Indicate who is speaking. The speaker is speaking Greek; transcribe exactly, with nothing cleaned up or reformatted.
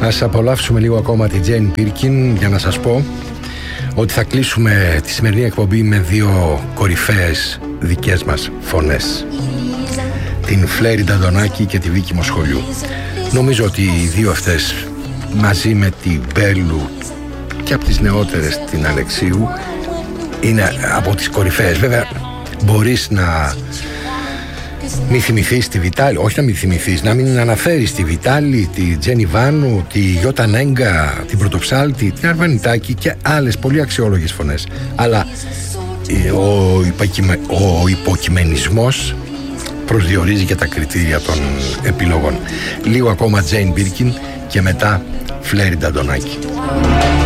Speaker 1: Ας απολαύσουμε λίγο ακόμα τη Τζέιν Μπίρκιν για να σας πω ότι θα κλείσουμε τη σημερινή εκπομπή με δύο κορυφαίες δικές μας φωνές, την Φλέρι Νταντονάκη και τη Βίκη Μοσχολιού. Νομίζω ότι οι δύο αυτές μαζί με την Μπέλου και από τις νεότερες την Αλεξίου είναι από τις κορυφαίες. Βέβαια μπορείς να μη θυμηθείς τη Βιτάλη, όχι να μη θυμηθείς, να μην αναφέρεις τη Βιτάλη, τη Τζένι Βάνου, τη Γιώτα Νέγκα, την Πρωτοψάλτη, την Αρβανιτάκη και άλλες πολύ αξιόλογες φωνές. Αλλά ο, υποκειμε, ο υποκειμενισμός προσδιορίζει και τα κριτήρια των επιλογών. Λίγο ακόμα Τζέιν Μπίρκιν και μετά Φλέρι Νταντονάκη.